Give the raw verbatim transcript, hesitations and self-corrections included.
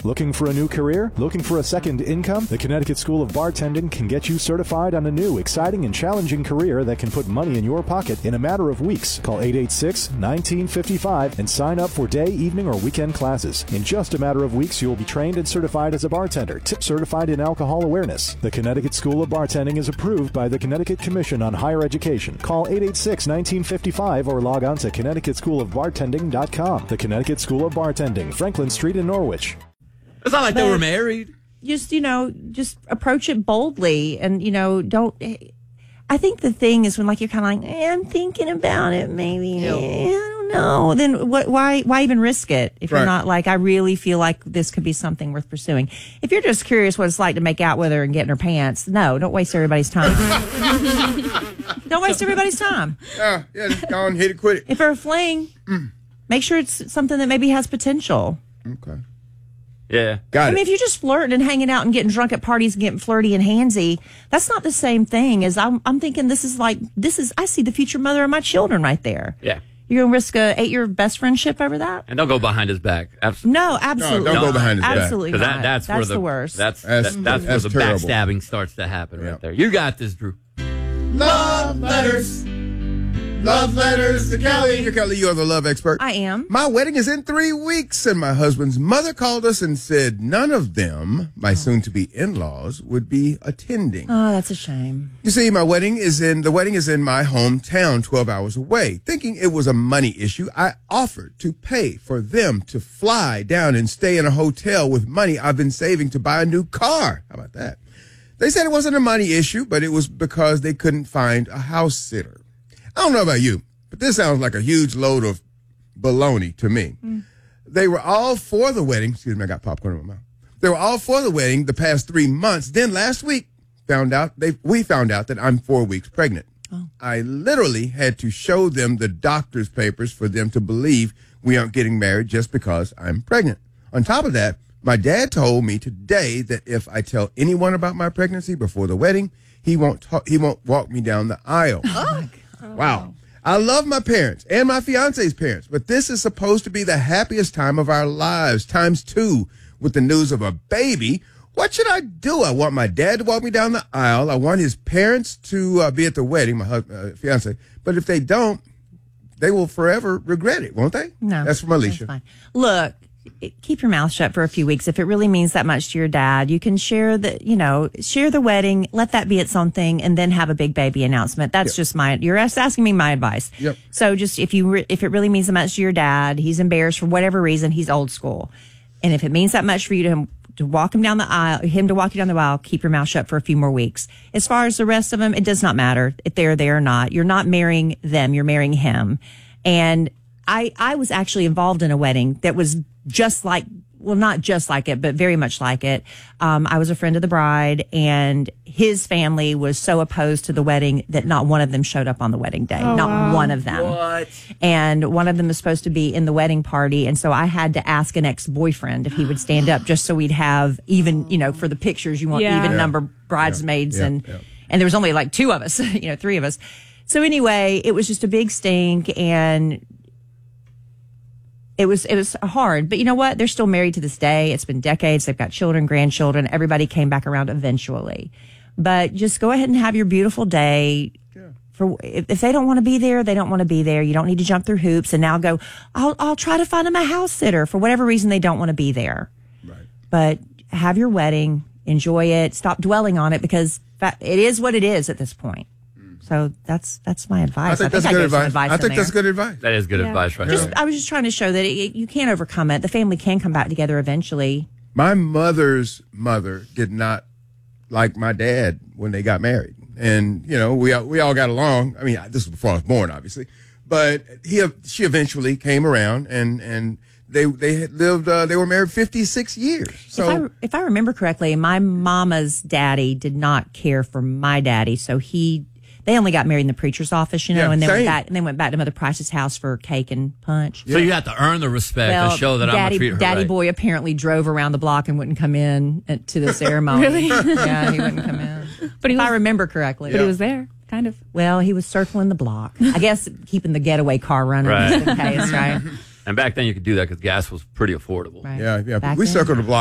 Looking for a new career? Looking for a second income? The Connecticut School of Bartending can get you certified on a new, exciting, and challenging career that can put money in your pocket in a matter of weeks. Call eight eight six, one nine five five and sign up for day, evening, or weekend classes. In just a matter of weeks, you will be trained and certified as a bartender, tip certified in alcohol awareness. The Connecticut School of Bartending is approved by the Connecticut Commission on Higher Education. Call eight eight six, one nine five five or log on to connecticut school of bartending dot com. The Connecticut School of Bartending, Franklin Street in Norwich. It's not like but they were married. Just, you know, just approach it boldly and, you know, don't. I think the thing is when, like, you're kind of like, eh, I'm thinking about it, maybe. Eh, I don't know. Then what, why why even risk it if Right. you're not like, I really feel like this could be something worth pursuing? If you're just curious what it's like to make out with her and get in her pants, no, don't waste everybody's time. Don't waste everybody's time. Yeah, yeah, just go and hit it, quit it. If you're a fling, Mm. make sure it's something that maybe has potential. Okay. Yeah. Got I it. mean, if you're just flirting and hanging out and getting drunk at parties and getting flirty and handsy, that's not the same thing as I'm, I'm thinking this is like, this is, I see the future mother of my children right there. Yeah. You're going to risk a eight-year best friendship over that? And don't go behind his back. Absolutely. No, absolutely don't not. go behind his back. Absolutely Because not. that, that's, that's where the, the worst. That's, That's- that, that's, that's where the terrible. backstabbing starts to happen Yeah. right there. You got this, Drew. Love letters. Love letters to Kelly. Kelly, you're the love expert. I am. My wedding is in three weeks, and my husband's mother called us and said none of them, my soon-to-be in-laws, would be attending. Oh, that's a shame. You see, my wedding is in the wedding is in my hometown, twelve hours away. Thinking it was a money issue, I offered to pay for them to fly down and stay in a hotel with money I've been saving to buy a new car. How about that? They said it wasn't a money issue, but it was because they couldn't find a house sitter. I don't know about you, but this sounds like a huge load of baloney to me. Mm. They were all for the wedding. Excuse me, I got popcorn in my mouth. They were all for the wedding the past three months. Then last week, found out they we found out that I'm four weeks pregnant. Oh. I literally had to show them the doctor's papers for them to believe we aren't getting married just because I'm pregnant. On top of that, my dad told me today that if I tell anyone about my pregnancy before the wedding, he won't talk, he won't walk me down the aisle. Oh. Wow. I love my parents and my fiance's parents, but this is supposed to be the happiest time of our lives, times two, with the news of a baby. What should I do? I want my dad to walk me down the aisle. I want his parents to uh, be at the wedding, my husband, uh, fiance. But if they don't, they will forever regret it, won't they? No. That's from Alicia. That's fine. Look, keep your mouth shut for a few weeks. If it really means that much to your dad, you can share the, you know, share the wedding, let that be its own thing, and then have a big baby announcement. That's yep. just my, you're asking me my advice. Yep. So just if you, re, if it really means that much to your dad, he's embarrassed for whatever reason, he's old school. And if it means that much for you to, to walk him down the aisle, him to walk you down the aisle, keep your mouth shut for a few more weeks. As far as the rest of them, it does not matter if they're there or not. You're not marrying them, you're marrying him. And I, I was actually involved in a wedding that was just like, well, not just like it, but very much like it. Um, I was a friend of the bride, and his family was so opposed to the wedding that not one of them showed up on the wedding day. Oh, not wow. one of them. What? And one of them was supposed to be in the wedding party, and so I had to ask an ex-boyfriend if he would stand up just so we'd have even, you know, for the pictures, you want Yeah. even Yeah. number bridesmaids, Yeah. and Yeah. and there was only like two of us, you know, three of us. So anyway, it was just a big stink, and It was, it was hard, but you know what? They're still married to this day. It's been decades. They've got children, grandchildren. Everybody came back around eventually, but just go ahead and have your beautiful day. Yeah. For if, if they don't want to be there, they don't want to be there. You don't need to jump through hoops and now go, I'll, I'll try to find them a house sitter for whatever reason they don't want to be there. Right. But have your wedding, enjoy it, stop dwelling on it, because it is what it is at this point. So that's that's my advice. I think I that's think good I gave some advice. advice I in think there. that's good advice. That is good Yeah. advice right Just, there. I was just trying to show that it, you can't overcome it. The family can come back together eventually. My mother's mother did not like my dad when they got married. And, you know, we, we all got along. I mean, this was before I was born, obviously. But he, she eventually came around, and, and they they had lived, uh, they were married fifty-six years. So if I, if I remember correctly, my mama's daddy did not care for my daddy. So he, they only got married in the preacher's office, you know, Yeah, and then same. went back, and then went back to Mother Price's house for cake and punch. So you have to earn the respect and show that I'm Daddy, going to treat her Daddy right. boy apparently drove around the block and wouldn't come in at, to the ceremony. Really? Yeah, he wouldn't come in. But he if was, I remember correctly. but he was there, kind of. Well, he was circling the block. I guess keeping the getaway car running Right. just in case, right? And back then you could do that because gas was pretty affordable. Right. yeah, yeah. Back We then. circled the block